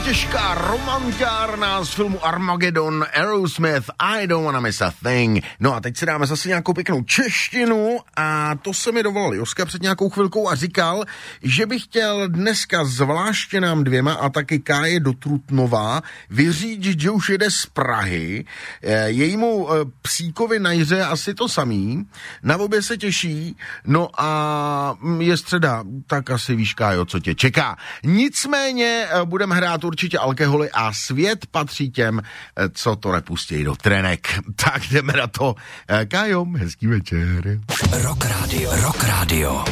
těžká romantiárna z filmu Armageddon, Aerosmith, I don't wanna miss a thing. No a teď si dáme zase nějakou pěknou češtinu a to se mi dovolal Joska před nějakou chvilkou a říkal, že bych chtěl dneska zvláště nám dvěma a taky Káje do Trutnova vyřídit, že už jede z Prahy. Jejímu psíkovi na Jiře asi to samý. Na obě se těší, no a je středa, tak asi víš, Kájo, co tě čeká. Nicméně budeme hrát určitě alkoholy a svět patří těm, co to nepustějí do trenek. Tak jdeme na to. Kájo, hezký večer. Rock Radio.